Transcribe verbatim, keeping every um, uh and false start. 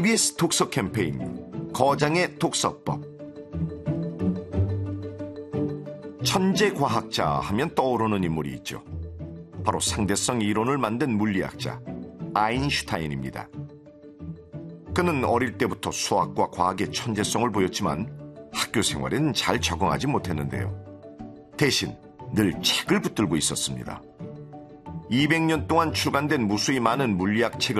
이비에스 독서 캠페인 거장의 독서법. 천재과학자 하면 떠오르는 인물이 있죠. 바로 상대성 이론을 만든 물리학자 아인슈타인입니다. 그는 어릴 때부터 수학과 과학의 천재성을 보였지만 학교 생활에는 잘 적응하지 못했는데요. 대신 늘 책을 붙들고 있었습니다. 이백 년 동안 출간된 무수히 많은 물리학 책을